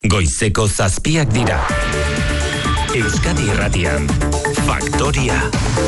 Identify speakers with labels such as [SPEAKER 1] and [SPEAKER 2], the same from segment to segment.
[SPEAKER 1] Goizeko 7 dira. Euskadi Irratian, Faktoria.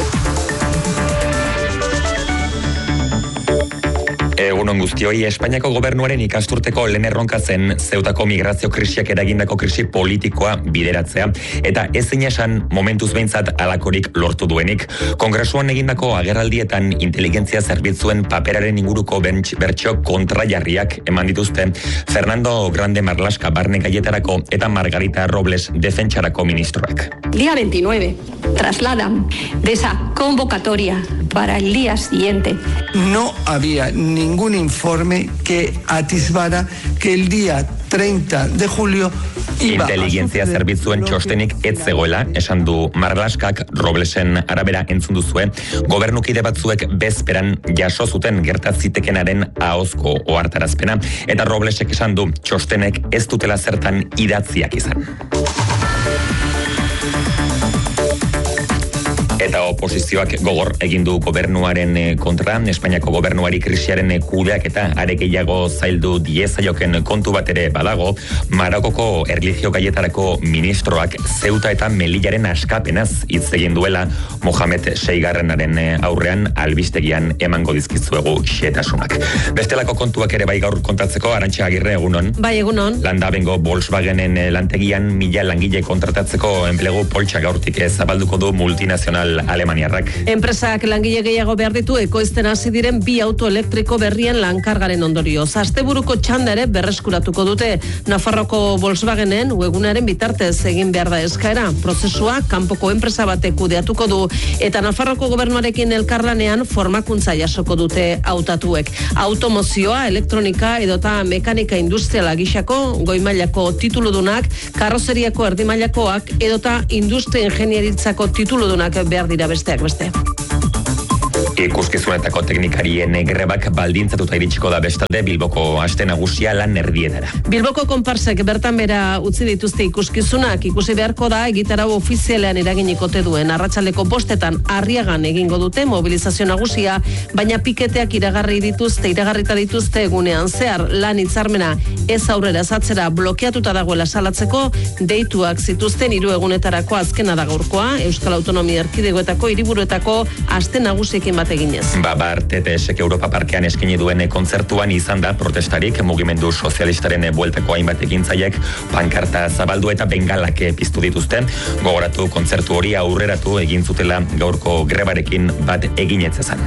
[SPEAKER 1] Egunon guztioi, Espainiako gobernuaren ikasturteko lehen erronka zen Zeutako migrazio krisiak eragindako krisi politikoa bideratzea, eta ezin esan momentuz behintzat halakorik lortu duenik. Kongresuan egindako agerraldietan inteligentzia zerbitzuen paperaren inguruko bertsio kontrajarriak eman dituzte Fernando Grande Marlaska barne gaietarako eta Margarita Robles defentsarako ministroak.
[SPEAKER 2] Día 29, trasladan de esa convocatoria para el día siguiente.
[SPEAKER 3] No había ningún informe que atisbara que el día 30 de julio
[SPEAKER 1] inteligentzia zerbitzuen txostenik ez zegoela, esan du Marlaskak. Roblesen arabera entzun duzue, gobernukide batzuek bezperan jaso zuten gertatzitekenaren ahozko ohartarazpena, eta Roblesek esan du txostenek ez dutela zertan idatziak izan. Eta oposizioak gogor egin du gobernuaren kontra, Espainiako gobernuari krisiaren kudeak eta are gehiago zaildu diezaioken kontu bat ere badago. Marokoko erlijio gaietarako ministroak Zeuta eta Melillaren askapenaz hitz egin duela Mohamed VI aurrean albistegian emango dizkizuegu xehetasunak. Bestelako kontuak ere bai gaur kontatzeko, Arantxa Agirre, egunon.
[SPEAKER 4] Bai, egunon.
[SPEAKER 1] Landabengo Volkswagenen lantegian 1000 langile kontratatzeko enplegu poltsa gaurtik zabalduko du multinazional alemaniarrak.
[SPEAKER 4] Enpresak langile gehiago behar ditu ekoizten hasi diren 2 auto elektriko berrien lankargaren ondorioz. Asteburuko txanda ere berreskuratuko dute. Nafarroko Volkswagenen webgunaren bitartez egin behar da eskaera. Prozesua kanpoko enpresa batek kudeatuko du eta Nafarroko gobernuarekin elkarlanean formakuntza jasoko dute hautatuek. Automozioa, elektronika edota mekanika industriala gisako goi mailako tituludunak, karrozeriako erdimailakoak edota industria ingenieritzako tituludunak behar dira besteak beste.
[SPEAKER 1] Ikuskizunetako teknikarien grebak baldintzatuta iritsiko da bestalde Bilboko aste nagusia lan erdietara.
[SPEAKER 4] Bilboko konparsek bertan bera utzi dituzte ikuskizunak, ikusi beharko da egitarau ofizialean eraginikote duen. Arratsaldeko 5 Arriagan egingo dute mobilizazio nagusia, baina piketeak iragarrita dituzte egunean zehar. Lan hitzarmena ez aurrera esatzera blokeatuta dagoela salatzeko deituak zituzten 3 egunetarako azkena da gaurkoa, Euskal Autonomia Erkidegoetako hiriburuetako aste nagusiekin bat eginez.
[SPEAKER 1] Babar TTSek Europa Parkean eskaini duen kontzertuan izan da protestarik, mugimendu sozialistaren bueltako hainbat ekintzaiek pankarta zabaldu eta bengalak piztu dituzten. Gogoratu kontzertu hori aurreratu egin zutela gaurko grebarekin bat eginetzezan.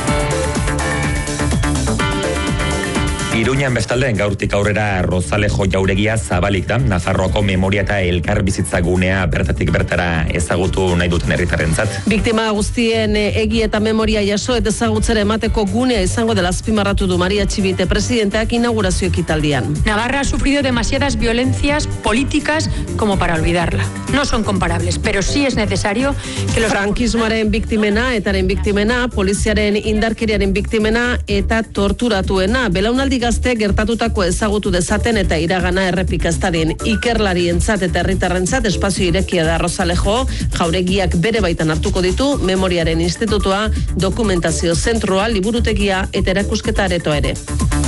[SPEAKER 1] Iruñan bestalde gaurtik aurrera Rozalejo jauregia zabalik da, Nafarroako memoria eta elkarbizitza gunea bertatik bertara ezagutu nahi duten herritarrentzat.
[SPEAKER 4] Biktima guztien egi eta memoria jaso eta ezagutzera emateko gunea izango dela azpimarratu du Maria Txibite presidenteak inaugurazio ekitaldian.
[SPEAKER 5] Navarra ha sufrido demasiadas violencias políticas como para olvidarla. No son comparables, pero sí es necesario que los...
[SPEAKER 4] Frankismoaren biktimena, etaren biktimena, poliziaren indarkeriaren biktimena eta torturatuena. Belaunaldi gazte gertatutako ezagutu dezaten eta iragana errepikaztadin. Ikerlarientzat eta herritarrentzat espazio irekia da Rozalejo, jauregiak bere baitan hartuko ditu, Memoriaren Institutua, dokumentazio zentroa, liburutegia eta erakusketa aretoa ere.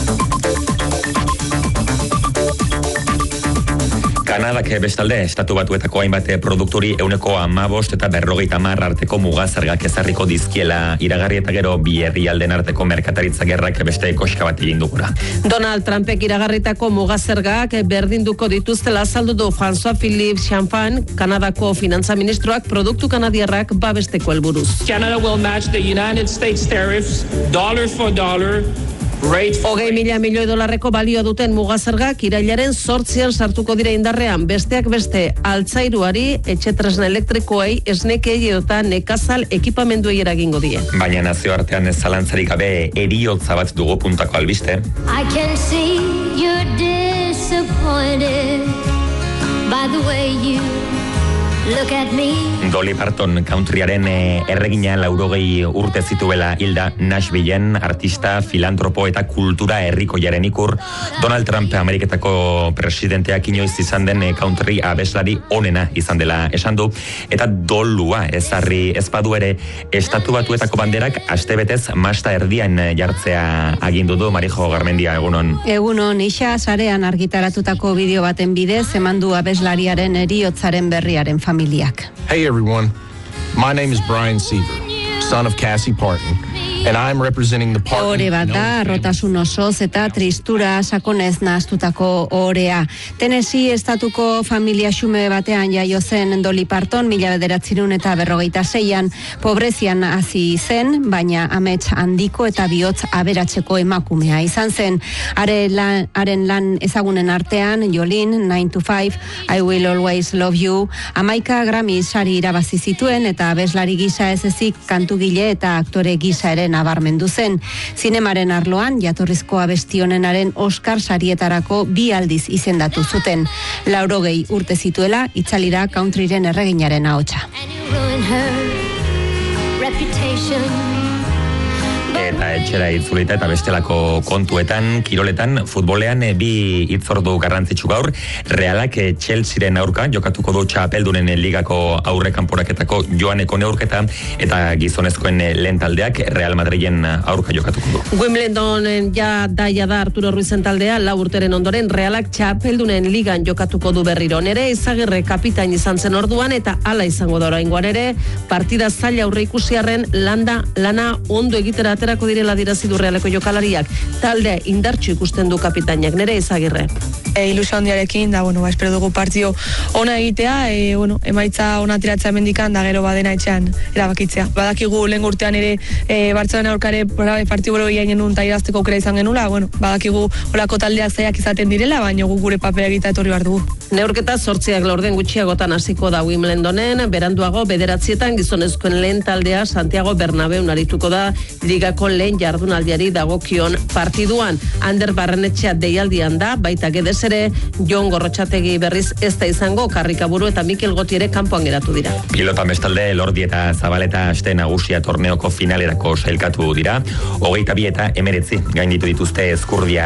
[SPEAKER 1] Kanadak bestalde, estatu batuetako hainbat produkturi 15% eta 50% arteko mugazergak ezarriko dizkiela iragarri eta gero bi herrialden arteko merkataritza gerrak beste koska bat egin dugura.
[SPEAKER 4] Donald Trumpek iragarritako mugazergak berdinduko dituztela azaldu du François-Philippe Champagne, Kanadako finantza ministroak produktu kanadiarrak babesteko helburuz.
[SPEAKER 6] Canada will match the United States tariffs dollar for dollar.
[SPEAKER 4] 20.000 milioi dolarreko balio duten mugazergak irailaren 8 sartuko dira indarrean, besteak beste altzairuari, etxetresna elektrikoei, esnekei eta nekazal ekipamenduei eragingo die.
[SPEAKER 1] Baina nazioartean ez zalantzarik gabe eriotza bat dugu puntako albiste.
[SPEAKER 7] I can see you're disappointed by the way you
[SPEAKER 1] Dolly Parton countryaren erregina 80 urte zituela hilda Nashvilleen artista, filantropo eta kultura herrikoiaren ikur. Donald Trump Ameriketako presidenteak inoiz izan den country abeslari onena izan dela esan du, eta dolua ezarri ezpadu ere Estatu Batuetako banderak astebetez masta erdian jartzea agindu du. Marijo Garmendia, egunon.
[SPEAKER 7] Egunon, isa sarean argitaratutako bideo baten bidez emandu abeslariaren heriotzaren berriaren familiak.
[SPEAKER 8] Hey everyone, my name is Brian Seaver, son of Cassie Parton, and I'm representing the Parton.
[SPEAKER 7] Ore bat da, arrotasun osoz eta tristura sakonez nahastutako orea. Tennessee estatuko familia xume batean jaio zen Dolly Parton, 1956an, pobrezian hasi zen, baina amets handiko eta bihotz aberatzeko emakumea izan zen. Haren lan ezagunen artean, Jolene, 9 to 5, I Will Always Love You, 11 Grammy sari irabazi zituen eta abeslari gisa ez ezik kantugile eta aktore gisa ere nabarmendu zen. Zinemaren arloan, jatorrizko abesti honenaren Oscar sarietarako 2 aldiz izendatu zuten. 80 urte zituela, itzalira countryren erreginaren ahotsa.
[SPEAKER 1] Eta etxera itzulita eta bestelako kontuetan, kiroletan, futbolean bi hitzordu garrantzitsu gaur. Realak Chelsearen aurka jokatuko du txapeldunen ligako aurre kanporaketako joaneko neurketa, eta gizonezkoen lehen taldeak Real Madriden aurka jokatuko du.
[SPEAKER 4] Wimbledonen ja da Arturo Ruizen taldea 4 urteren ondoren Realak txapeldunen ligan jokatuko du berriro. Nere Izagirre kapitain izan zen orduan eta hala izango da oraingoan ere, partida zaila aurre ikusiarren lana ondo egitera aterako direla dirazi du Realeko jokalariak. Talde indartsu ikusten du kapitainak. Nere Izagirre.
[SPEAKER 9] Ilusio handiarekin, da, espero dugu partio ona egitea, emaitza ona tiratzea mendikan, da gero badena etxean erabakitzea. Badakigu lehen urtean ere Bartzelona aurkare partio bero egin genuen eta idazteko aukera izan genula, badakigu olako taldeak zaiak izaten direla, baina gure papera egita etorri behar dugu.
[SPEAKER 4] Neurketa 8 laurden gutxiagotan hasiko da Wimbledonen, beranduago 9 gizonezkoen lehen taldea Santiago Bernabeun arituko da ligako lehen jardunaldiari dagokion partiduan. Ander Barrenetxea deialdian da, baita gedez ere, Jon Gorrotxategi berriz ez da izango, Karrikaburu eta Mikel Goti ere kanpoan geratu dira.
[SPEAKER 1] Pilota bestalde, Lordi eta Zabaleta aste nagusia torneoko finalerako sailkatu dira. 22 eta 19 gainditu dituzte Ezkurdia